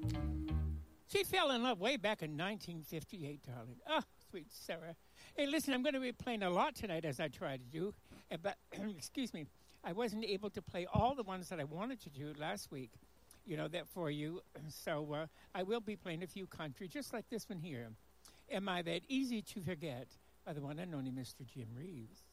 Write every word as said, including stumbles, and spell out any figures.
She fell in love way back in nineteen fifty-eight, darling. Oh, sweet Sarah. Hey, listen, I'm going to be playing a lot tonight as I try to do. uh, But, excuse me, I wasn't able to play all the ones that I wanted to do last week, you know, that for you. So uh, I will be playing a few country, just like this one here. Am I That Easy to Forget by the one and only Mister Jim Reeves.